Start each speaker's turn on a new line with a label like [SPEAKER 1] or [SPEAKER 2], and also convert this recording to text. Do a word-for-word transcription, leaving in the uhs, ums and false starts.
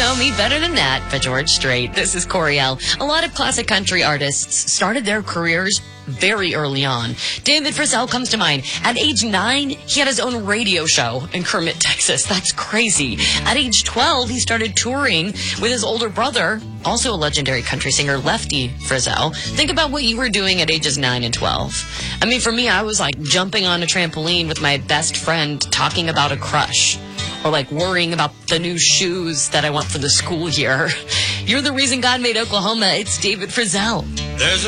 [SPEAKER 1] know me better than that, but George Strait. This is Coriel. A lot of classic country artists started their careers very early on. David Frizzell comes to mind. At age nine, he had his own radio show in Kermit, Texas. That's crazy. At age twelve, he started touring with his older brother, also a legendary country singer, Lefty Frizzell. Think about what you were doing at ages nine and twelve. I mean, for me, I was like jumping on a trampoline with my best friend talking about a crush. Or like worrying about the new shoes that I want for the school year. You're the reason God made Oklahoma. It's David Frizzell.
[SPEAKER 2] There's a